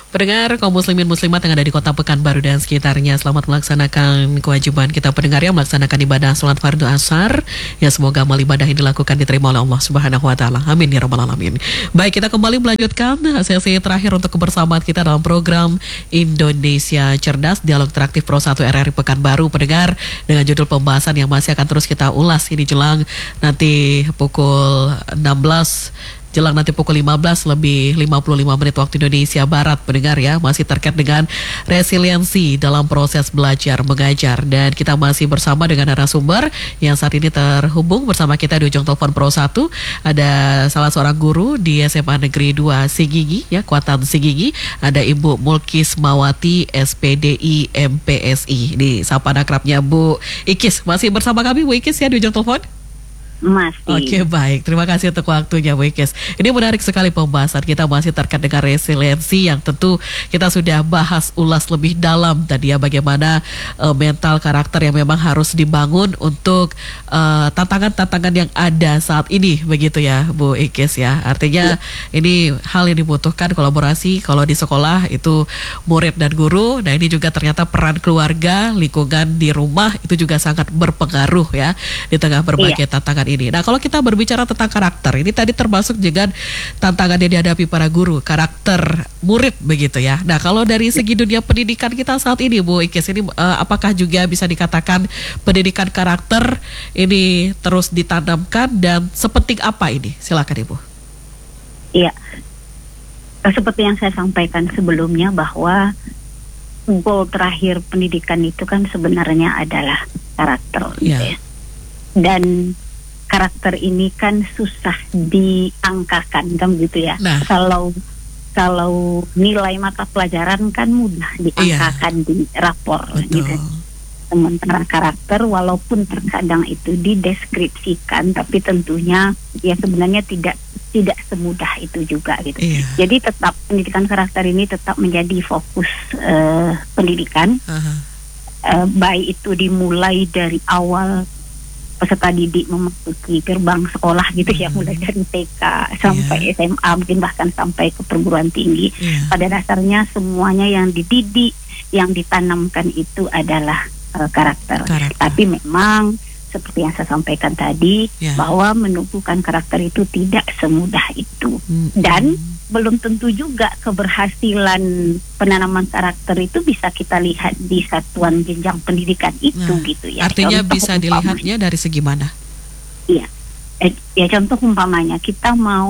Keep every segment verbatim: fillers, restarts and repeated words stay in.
Pendengar kaum muslimin muslimat yang ada di kota Pekanbaru dan sekitarnya, selamat melaksanakan kewajiban kita pendengar yang melaksanakan ibadah sholat fardu asar. Ya, semoga amal ibadah yang dilakukan diterima oleh Allah Subhanahu wa taala. Amin ya rabbal alamin. Baik, kita kembali melanjutkan sesi terakhir untuk kebersamaan kita dalam program Indonesia Cerdas, Dialog Interaktif Pro satu R R I Pekanbaru, pendengar, dengan judul pembahasan yang masih akan terus kita ulas ini jelang nanti pukul enam belas, jelang nanti pukul lima belas lebih lima puluh lima menit waktu Indonesia Barat, pendengar ya, masih terkait dengan resiliensi dalam proses belajar mengajar. Dan kita masih bersama dengan narasumber yang saat ini terhubung bersama kita di ujung telepon Pro satu. Ada salah seorang guru di S M A Negeri dua Sigigi ya, Kuatan Sigigi. Ada Ibu Mulkis Mawati, S P D I M P S I. Di sapa akrabnya Bu Ikis. Masih bersama kami Bu Ikis ya di ujung telepon? Masih. Oke, baik, terima kasih untuk waktunya Bu Ikis. Ini menarik sekali pembahasan kita masih terkait dengan resiliensi yang tentu kita sudah bahas ulas lebih dalam tadi ya, bagaimana uh, mental karakter yang memang harus dibangun untuk uh, tantangan-tantangan yang ada saat ini, begitu ya Bu Ikis ya. Artinya ya, ini hal yang dibutuhkan kolaborasi kalau di sekolah itu murid dan guru. Nah, ini juga ternyata peran keluarga, lingkungan di rumah itu juga sangat berpengaruh ya di tengah berbagai ya. tantangan ini. Nah, kalau kita berbicara tentang karakter, ini tadi termasuk juga tantangan yang dihadapi para guru, karakter murid begitu ya. Nah, kalau dari segi dunia pendidikan kita saat ini Bu Ikis, ini uh, apakah juga bisa dikatakan pendidikan karakter ini terus ditanamkan dan sepenting apa ini? Silakan Ibu. Iya, seperti yang saya sampaikan sebelumnya bahwa goal terakhir pendidikan itu kan sebenarnya adalah karakter, gitu ya. ya. Dan karakter ini kan susah diangkakan kan gitu ya. Nah. Kalau kalau nilai mata pelajaran kan mudah diangkakan iya. di rapor. Betul. Gitu. Sementara karakter walaupun terkadang itu dideskripsikan, tapi tentunya ya sebenarnya tidak tidak semudah itu juga gitu. Iya. Jadi tetap pendidikan karakter ini tetap menjadi fokus uh, pendidikan. Uh-huh. Uh, baik itu dimulai dari awal peserta didik memasuki gerbang sekolah gitu ya, mulai dari T K sampai yeah. S M A, mungkin bahkan sampai ke perguruan tinggi. Yeah. Pada dasarnya semuanya yang dididik, yang ditanamkan itu adalah uh, karakter. karakter. Tapi memang seperti yang saya sampaikan tadi, yeah. bahwa menumbuhkan karakter itu tidak semudah itu. Mm-hmm. Dan belum tentu juga keberhasilan penanaman karakter itu bisa kita lihat di satuan jenjang pendidikan itu, nah, gitu ya. Artinya contoh bisa umpamanya, dilihatnya dari segi mana? Iya, eh, ya contoh umpamanya kita mau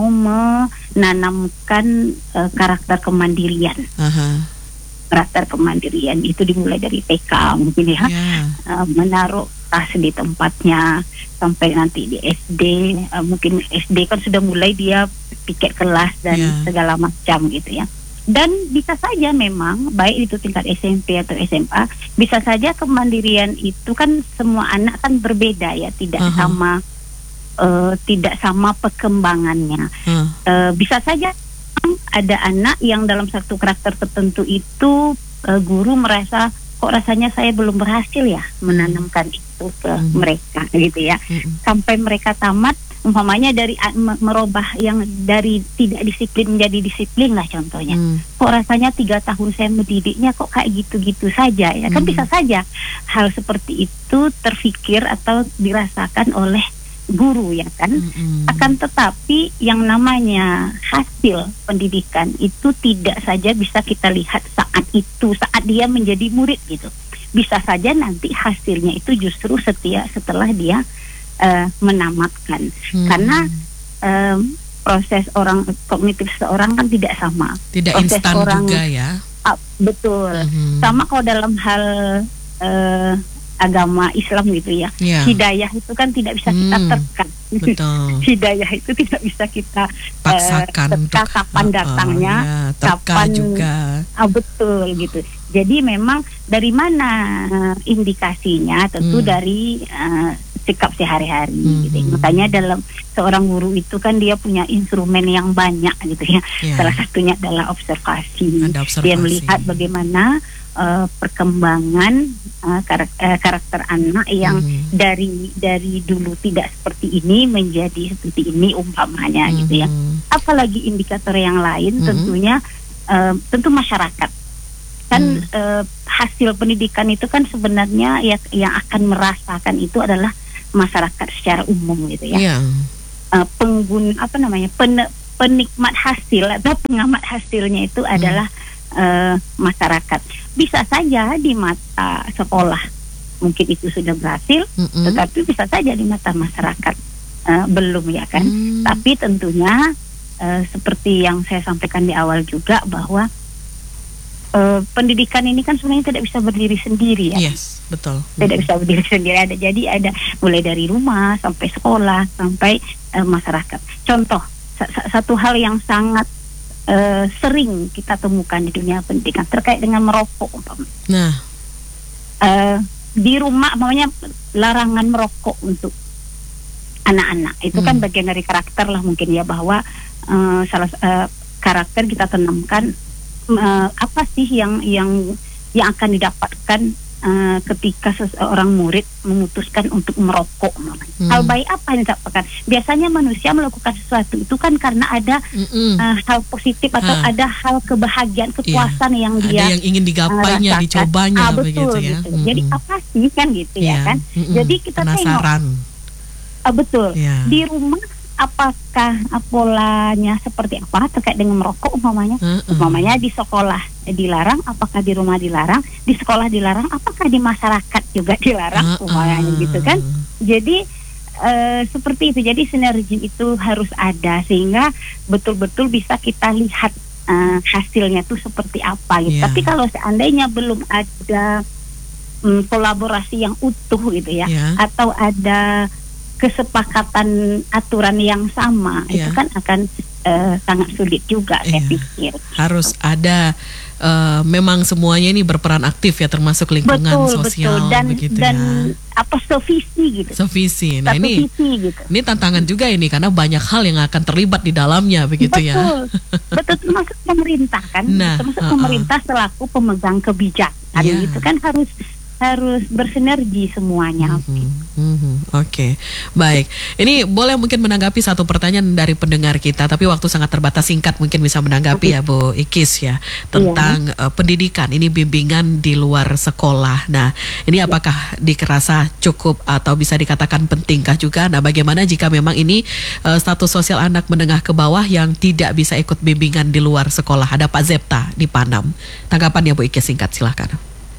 menanamkan uh, karakter kemandirian. Uh-huh. Karakter kemandirian itu dimulai dari T K mungkin ya, yeah. uh, menaruh tas di tempatnya sampai nanti di S D, uh, mungkin S D kan sudah mulai dia piket kelas dan yeah. segala macam gitu ya. Dan bisa saja memang baik itu tingkat S M P atau S M A, bisa saja kemandirian itu kan semua anak kan berbeda ya, tidak uh-huh. sama uh, tidak sama perkembangannya. Uh. Uh, bisa saja ada anak yang dalam satu karakter tertentu itu uh, guru merasa kok rasanya saya belum berhasil ya menanamkan itu ke mm. mereka gitu ya. Mm. Sampai mereka tamat, umpamanya dari uh, merubah yang dari tidak disiplin menjadi disiplin lah contohnya. Mm. Kok rasanya tiga tahun saya mendidiknya kok kayak gitu-gitu saja ya. Mm. Kan bisa saja hal seperti itu terfikir atau dirasakan oleh guru ya kan. Mm-hmm. Akan tetapi yang namanya hasil pendidikan itu tidak saja bisa kita lihat saat itu, saat dia menjadi murid gitu. Bisa saja nanti hasilnya itu justru setia setelah dia uh, menamatkan. Mm-hmm. Karena um, proses orang kognitif seorang kan tidak sama. Tidak proses instan orang, juga ya. Uh, betul. Mm-hmm. Sama kalau dalam hal uh, agama Islam gitu ya, yeah. hidayah itu kan tidak bisa kita hmm, tekan. Hidayah itu tidak bisa kita paksakan uh, teka kapan uh, datangnya, uh, ya, kapan juga. Ah, betul gitu. Jadi memang dari mana uh, indikasinya? Tentu hmm. dari uh, sikap sehari-hari. Hmm. Gitu. Makanya dalam seorang guru itu kan dia punya instrumen yang banyak gitu ya. Yeah. Salah satunya adalah observasi. observasi. Dia melihat bagaimana Uh, perkembangan uh, karakter, uh, karakter anak yang mm-hmm. dari dari dulu tidak seperti ini menjadi seperti ini umpamanya mm-hmm. gitu ya. Apalagi indikator yang lain mm-hmm. tentunya uh, tentu masyarakat. Kan hmm. uh, hasil pendidikan itu kan sebenarnya ya, yang akan merasakan itu adalah masyarakat secara umum gitu ya. Yeah. Uh, pengguna apa namanya pen, penikmat hasil atau pengamat hasilnya itu adalah hmm. uh, masyarakat. Bisa saja di mata sekolah mungkin itu sudah berhasil, mm-hmm. tetapi bisa saja di mata masyarakat uh, belum ya kan. Mm. Tapi tentunya uh, seperti yang saya sampaikan di awal juga bahwa uh, pendidikan ini kan sebenarnya tidak bisa berdiri sendiri ya. Yes, betul. Tidak mm-hmm. bisa berdiri sendiri. Ada jadi ada mulai dari rumah sampai sekolah sampai uh, masyarakat. Contoh s- satu hal yang sangat uh, sering kita temukan di dunia pendidikan terkait dengan merokok umpamanya. Nah. Uh, di rumah namanya larangan merokok untuk anak-anak itu hmm. kan bagian dari karakter lah mungkin ya, bahwa uh, salah uh, karakter kita tanamkan uh, apa sih yang yang yang akan didapatkan uh, ketika seseorang murid memutuskan untuk merokok. Hmm. Hal baik apa yang didapatkan? Biasanya manusia melakukan sesuatu itu kan karena ada uh, hal positif atau ha. ada hal kebahagiaan, kepuasan yeah. yang dia ada yang ingin digapainya, uh, dicobanya ah, betul, begitu ya. Gitu. Mm-mm. Jadi apa sih kan gitu yeah. ya kan? Mm-mm. Jadi kita penasaran. tengok uh, betul yeah. di rumah apakah polanya seperti apa terkait dengan merokok umpamanya. Uh-uh. Umpamanya di sekolah dilarang, apakah di rumah dilarang, di sekolah dilarang, apakah di masyarakat juga dilarang, uh-uh. umpamanya gitu kan. Jadi uh, seperti itu. Jadi sinergi itu harus ada sehingga betul-betul bisa kita lihat uh, hasilnya itu seperti apa gitu. Yeah. Tapi kalau seandainya belum ada um, kolaborasi yang utuh gitu ya, yeah. atau ada kesepakatan aturan yang sama, yeah. itu kan akan uh, sangat sulit juga yeah. saya pikir. Harus ada uh, memang semuanya ini berperan aktif ya, termasuk lingkungan betul, sosial betul. Dan, begitu dan ya. apa sevisi gitu. Sevisi. Nah Satu ini visi, gitu. ini tantangan juga ini karena banyak hal yang akan terlibat di dalamnya begitu betul. ya. Betul, termasuk pemerintah kan, nah, termasuk uh-uh. pemerintah selaku pemegang kebijakan yeah. itu kan harus harus bersinergi semuanya. Mm-hmm. Mm-hmm. Oke, okay. Baik. Ini boleh mungkin menanggapi satu pertanyaan dari pendengar kita, tapi waktu sangat terbatas, singkat mungkin bisa menanggapi okay. ya Bu Ikis ya tentang yeah. uh, pendidikan ini, bimbingan di luar sekolah. Nah, ini apakah yeah. dikerasa cukup atau bisa dikatakan pentingkah juga? Nah, bagaimana jika memang ini uh, status sosial anak menengah ke bawah yang tidak bisa ikut bimbingan di luar sekolah? Ada Pak Zepta di Panam. Tanggapannya Bu Ikis singkat silahkan.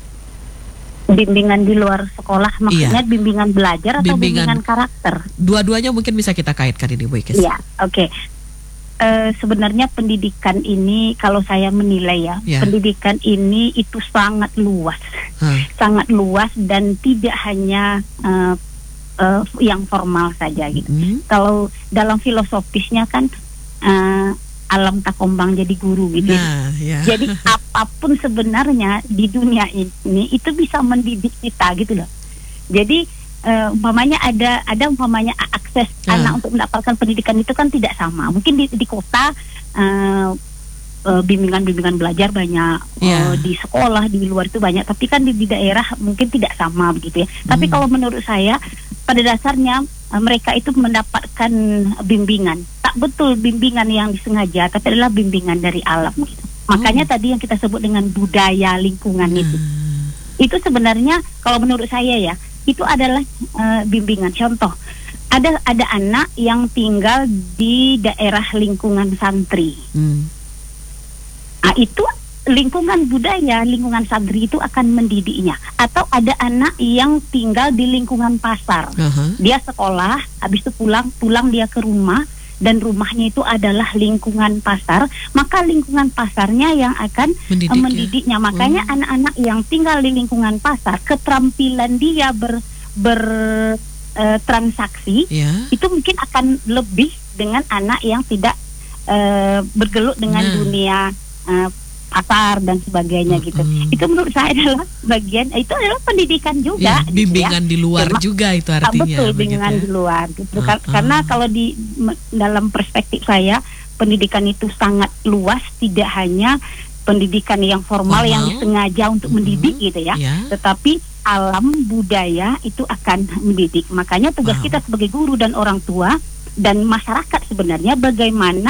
Bimbingan di luar sekolah maksudnya iya. bimbingan belajar atau bimbingan, bimbingan karakter? Dua-duanya mungkin bisa kita kaitkan ini Bu Ikis. Iya, oke. Okay. Uh, sebenarnya pendidikan ini kalau saya menilai ya, yeah. pendidikan ini itu sangat luas, huh. sangat luas dan tidak hanya uh, uh, yang formal saja gitu. Mm. Kalau dalam filosofisnya kan uh, alam tak kombang jadi guru gitu. Nah, yeah. Jadi apapun sebenarnya di dunia ini itu bisa mendidik kita gitu loh. Jadi uh, umpamanya ada ada umpamanya akses yeah. anak untuk mendapatkan pendidikan itu kan tidak sama. Mungkin di, di kota uh, uh, bimbingan-bimbingan belajar banyak, yeah. uh, di sekolah di luar itu banyak. Tapi kan di, di daerah mungkin tidak sama begitu ya. Mm. Tapi kalau menurut saya pada dasarnya uh, mereka itu mendapatkan bimbingan. Tak betul bimbingan yang disengaja, tapi adalah bimbingan dari alam gitu. Makanya oh. tadi yang kita sebut dengan budaya lingkungan hmm. itu. Itu sebenarnya kalau menurut saya ya, itu adalah uh, bimbingan. Contoh, ada ada anak yang tinggal di daerah lingkungan santri. Hmm. Nah, itu lingkungan budaya, lingkungan santri itu akan mendidiknya. Atau ada anak yang tinggal di lingkungan pasar. Uh-huh. Dia sekolah, habis itu pulang, pulang dia ke rumah, dan rumahnya itu adalah lingkungan pasar, maka lingkungan pasarnya yang akan Mendidik, uh, mendidiknya. Ya? Makanya oh. anak-anak yang tinggal di lingkungan pasar, keterampilan dia ber, ber uh, transaksi yeah. itu mungkin akan lebih dengan anak yang tidak uh, bergelut dengan nah. dunia uh, pasar dan sebagainya mm-hmm. gitu. Itu menurut saya adalah bagian, itu adalah pendidikan juga. Ya, bimbingan gitu ya. di luar Cuma, juga itu artinya. Betul, bimbingan ya? di luar. Gitu. Uh-huh. Karena kalau di dalam perspektif saya, pendidikan itu sangat luas, tidak hanya pendidikan yang formal, formal. yang disengaja untuk uh-huh. mendidik gitu ya. Yeah. Tetapi alam budaya itu akan mendidik. Makanya tugas wow. kita sebagai guru dan orang tua dan masyarakat sebenarnya bagaimana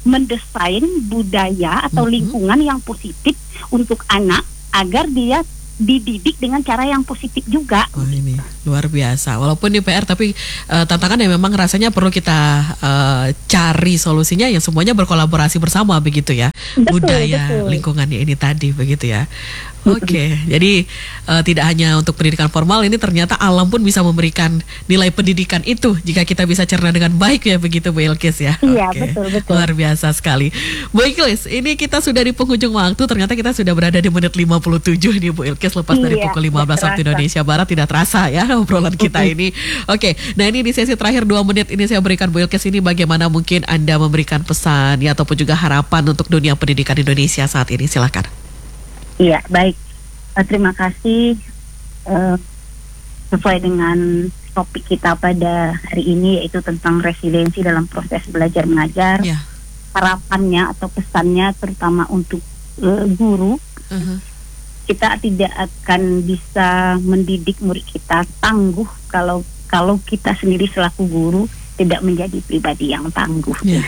mendesain budaya atau Mm-hmm. lingkungan yang positif untuk anak agar dia dididik dengan cara yang positif juga. Oh, ini luar biasa. Walaupun di P R tapi uh, tantangan yang memang rasanya perlu kita uh, cari solusinya yang semuanya berkolaborasi bersama begitu ya. Betul, Budaya betul. lingkungannya ini tadi begitu ya. Oke, okay. Jadi uh, tidak hanya untuk pendidikan formal, ini ternyata alam pun bisa memberikan nilai pendidikan itu jika kita bisa cerna dengan baik ya begitu Bu Ilkis ya. Iya, okay. betul, betul. Luar biasa sekali. Bu Ilkis, ini kita sudah di penghujung waktu, ternyata kita sudah berada di menit lima puluh tujuh nih Bu Ilkis, lepas dari Iya, pukul lima belas waktu Indonesia Barat, tidak terasa ya obrolan kita ini. Oke, okay. Nah ini di sesi terakhir dua menit ini saya berikan Bu Ilkis, ini bagaimana mungkin Anda memberikan pesan ya ataupun juga harapan untuk dunia pendidikan Indonesia saat ini, silakan. Iya, baik. Uh, terima kasih. Uh, sesuai dengan topik kita pada hari ini, yaitu tentang resiliensi dalam proses belajar mengajar. Ya. Harapannya atau pesannya terutama untuk uh, guru, Uh-huh. kita tidak akan bisa mendidik murid kita tangguh kalau kalau kita sendiri selaku guru tidak menjadi pribadi yang tangguh. Ya.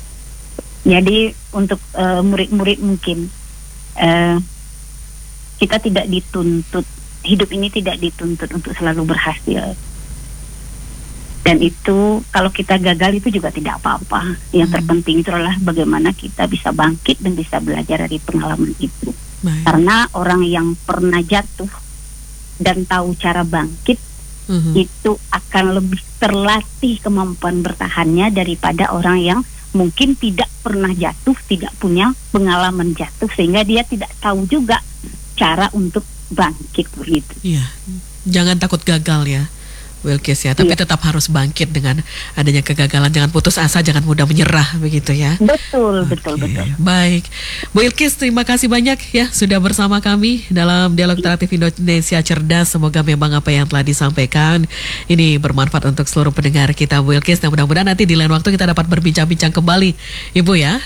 Jadi untuk uh, murid-murid mungkin uh, kita tidak dituntut, hidup ini tidak dituntut untuk selalu berhasil. Dan itu kalau kita gagal itu juga tidak apa-apa. Yang Hmm. terpenting itu adalah bagaimana kita bisa bangkit dan bisa belajar dari pengalaman itu. Baik. Karena orang yang pernah jatuh dan tahu cara bangkit, Uh-huh. itu akan lebih terlatih kemampuan bertahannya daripada orang yang mungkin tidak pernah jatuh, tidak punya pengalaman jatuh, sehingga dia tidak tahu juga cara untuk bangkit begitu. Iya, jangan takut gagal ya, Wilkis ya. Tapi Iya. tetap harus bangkit dengan adanya kegagalan. Jangan putus asa, jangan mudah menyerah begitu ya. Betul, betul, Oke, betul. baik. Bu Ilkis, terima kasih banyak ya sudah bersama kami dalam Dialog Interaktif Indonesia Cerdas. Semoga memang apa yang telah disampaikan ini bermanfaat untuk seluruh pendengar kita, Bu Ilkis. Dan mudah-mudahan nanti di lain waktu kita dapat berbincang-bincang kembali, Ibu ya.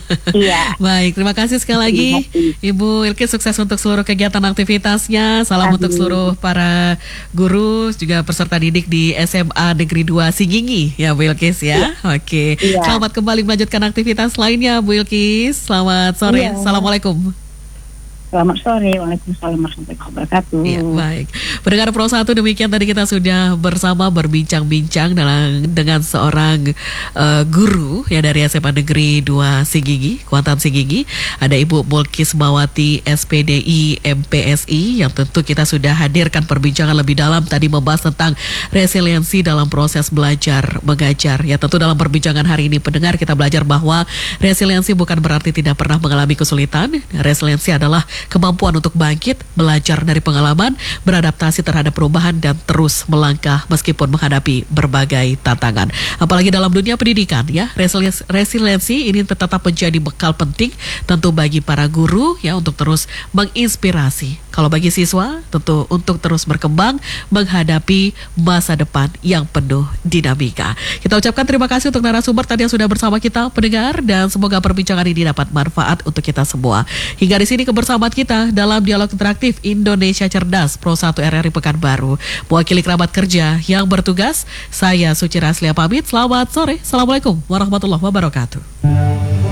Iya. Baik, terima kasih sekali lagi Terima kasih. Ibu Ilkis, sukses untuk seluruh kegiatan aktivitasnya. Salam Amin. untuk seluruh para guru juga peserta didik di S M A Negeri dua Sigigi ya Bu Ilkis ya. Oke. Iya. Selamat kembali melanjutkan aktivitas lainnya Bu Ilkis. Selamat sore. Iya. Assalamualaikum. Selamat sore. Waalaikumsalam warahmatullahi wabarakatuh. Ya, baik. Pendengar Pro satu, demikian tadi kita sudah bersama berbincang-bincang dalam dengan seorang uh, guru ya dari S M A Negeri dua Sigigi, Kuantan Sigigi. Ada Ibu Mulkis Mawati S P D I M P S I yang tentu kita sudah hadirkan perbincangan lebih dalam tadi membahas tentang resiliensi dalam proses belajar mengajar. Ya tentu dalam perbincangan hari ini pendengar kita belajar bahwa resiliensi bukan berarti tidak pernah mengalami kesulitan. Resiliensi adalah kemampuan untuk bangkit, belajar dari pengalaman, beradaptasi terhadap perubahan dan terus melangkah meskipun menghadapi berbagai tantangan. Apalagi dalam dunia pendidikan ya, resiliensi, resiliensi ini tetap menjadi bekal penting tentu bagi para guru ya untuk terus menginspirasi. Kalau bagi siswa tentu untuk terus berkembang menghadapi masa depan yang penuh dinamika. Kita ucapkan terima kasih untuk narasumber tadi yang sudah bersama kita pendengar, dan semoga perbincangan ini dapat manfaat untuk kita semua. Hingga di sini kebersamaan kita dalam Dialog Interaktif Indonesia Cerdas Pro satu R R I Pekanbaru. Mewakili kerabat kerja yang bertugas, saya Suci Raslia pamit. Selamat sore. Assalamualaikum warahmatullahi wabarakatuh.